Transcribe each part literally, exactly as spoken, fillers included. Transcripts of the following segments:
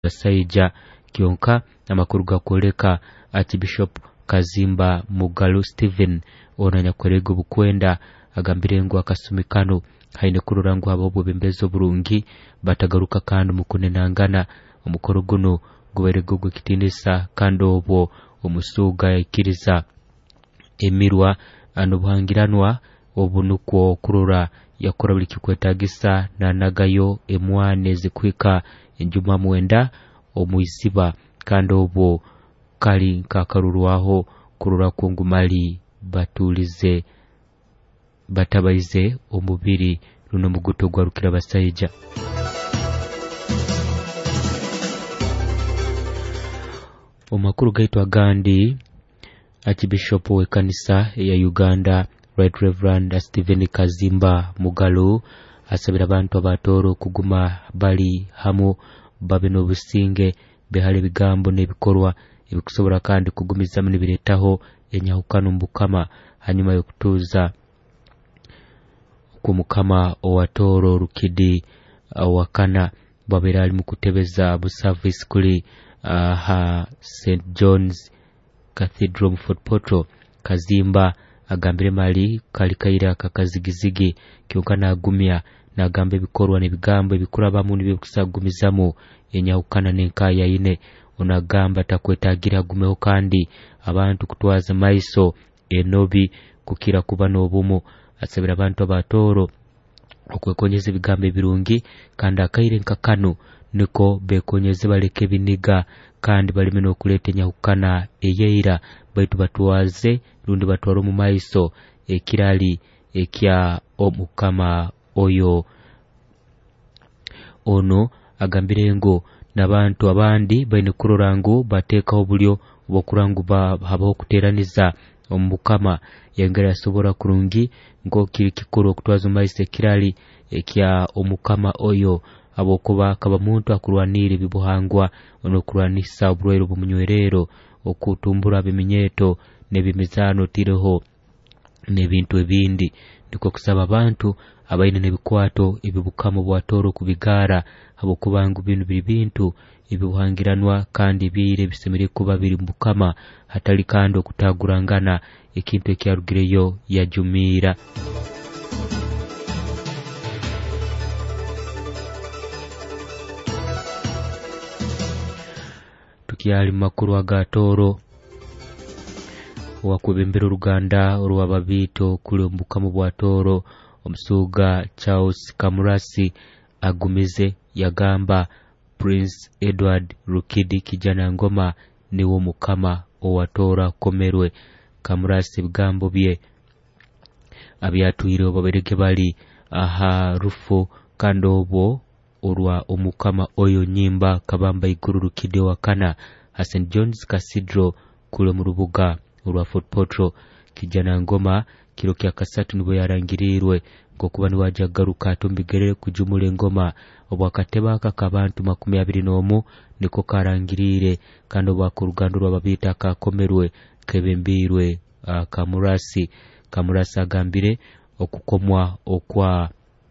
Saija kyonka amakuru gakoleka ati Bishop Kazimba Mugalu Stephen onanya kwerego bukwenda agambire ngo akasumikano haine kurura ngo abo bembezo burungi batagaruka kandi mukunenangana umukoro guno guberego gukitindisa kandi obwo umusuga ikiriza emirwa anobuhangiranwa obunuko kurura yakora buli kikwetagisa na nagayo emwane zikwika enjuma mwenda omuyisiba kandi obwo kali kakarurwaho kurura kungumali batulize batabaize omubiri runo muguto gwarukira Basaija. Omakuru gaitwa gandi ati Bishop w'ekanisa ya Uganda Right Reverend Stephen Kazimba Mugalu asabira abantu abatoro kuguma bali hamu babe no businge behali bigambo nebikorwa ebikusobora kandi kugumiza mu biretaho enyahukano mbukama hanyuma yo kutuza ku mukama owatoro rukidi wakana babera ali mukutebeza bu service kuli uh, ha Saint John's Cathedral Fort Portal. Kazimba agambire mali kali kaira kakazigizigi kyokana agumya na gambe bikorwa ne bigambo bikuraba mu nibe kusagumizamo enyahukana nenkaya ine onagamba takwetagira gumeho kandi abantu kutwaza maiso enobi kukira kuba nobumo asabira abantu abatoro okwekonyeza bigambe birungi kandi akaire nkakano niko bekonyeze baleke biniga kandi balime no kuleta nyahukana eyeira baitu batwaze rundi batwaro mu maiso ekirali ekya omukama oyo ono agambire ngo nabantu abandi baine kurorango bateka obulyo bokurangu habaho kuteraniza omukama yengera yasobora kurungi ngo kiri kikuru okutwaza maiso ekirali ekya omukama oyo abokuba kaba muntu akurwanira bibuhangwa ono kurwanisa obulwairo bumunywerero okutumbura biminyeto nebimizano tireho nebintu ebindi ndiko kusaba abantu abaine nebikwato ebibukamo bwatoro kubigara abokubangu bintu biri bintu ebibuhangiranwa kandi bire bisemere kuba biri mbukama hatali kandi okutagurangana ekintu ekyarugireyo yajumira. Tukiali makuru agatoro wakubembera Uganda ruwababito kule mbukamo bwatoro omusuga Charles Kamurasi agumize yagamba Prince Edward Rukidi kijana ngoma niwo mukama owatora komerwe. Kamurasi bigambo bye abyatuire obabereke bali aha rufu kandobo orwa omukama oyo nyimba kabamba iguru Rukidi wakana Saint John's Cathedral kule mu rubuga urwa Fort Portal. Kijana ngoma kiro kya kasatu nibo yarangirirwe ngo kuba ni wajagaruka atumbigere kujumule ngoma obwakateba kakabantu makumi abiri n'omu niko karangirire kandi obwakurugando rwababita kakomerwe kebembirwe uh, Kamurasi. Kamurasi agambire okukomwa okwa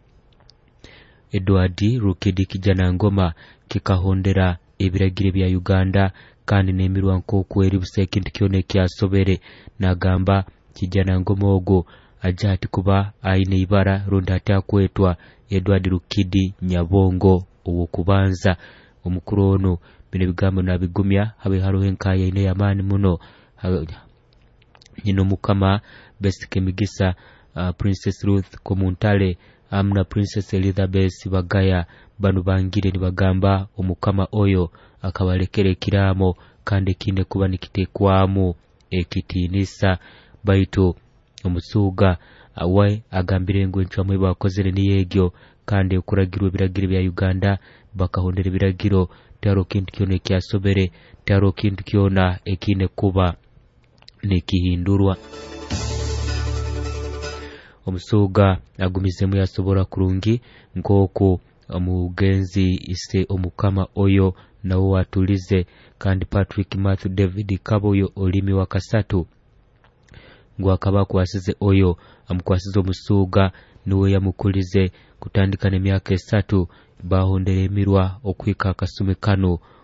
Edward Rukidi kijana ngoma kikahondera ebiragire bya Uganda kandi nemirwa nko kweri busekintu kyone kyasobere nagamba kijana ngoma ogo ajati kuba aine ibara ronda atakwetwa Edward Rukidi Nyabongo uwo kubanza omukuru ono bine bigambo nabigumya habe haro henkaya ine yamani muno nyino mukama best kemigisa uh, Princess Ruth Komuntale amna Princess Elizabeth bagaya banu bangire ni bagamba omukama oyo akabalekere kiramo kandi kinde kuba nikitekwamo ekitinisa baito omusuga awe agambire ngo ncamwe bakozere ni yegyo kandi okuragirwa biragire bya Uganda bakahondera biragiro taro kintu kyone kyasobere taro kintu kyona ekine kuba nekihindurwa. Omusuga agumize mu yasobora kurungi nkoko omugenzi ise omukama oyo nawo watulize kandi Patrick Matthew David Kaboyo olimi wa kasatu ngo akaba kwasize oyo amukwasize omusuga niwe yamukulize kutandika ne myaka esatu bahondere mirwa okwika akasume kano